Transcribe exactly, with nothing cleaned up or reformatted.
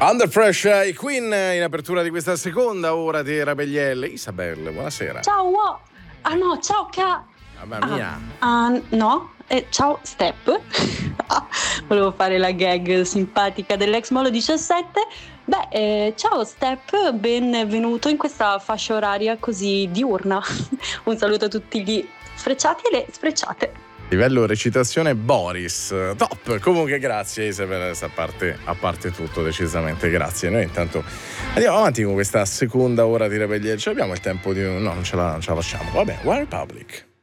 Under Pressure, i Queen in apertura di questa seconda ora di Rabelliel. Isabel, buonasera. Ciao, wow. Ah no, ciao Ca. Mamma mia. Ah, uh, no, eh, ciao Step. Volevo fare la gag simpatica dell'ex Molo diciassette. Beh, eh, ciao Step, benvenuto in questa fascia oraria così diurna. Un saluto a tutti gli sfrecciati e le sfrecciate. Livello recitazione Boris, top. Comunque grazie Isabella, a parte, a parte tutto, decisamente grazie. Noi intanto andiamo avanti con questa seconda ora di Rebellion. Abbiamo il tempo di... no, non ce la, non ce la lasciamo. Vabbè, One Republic.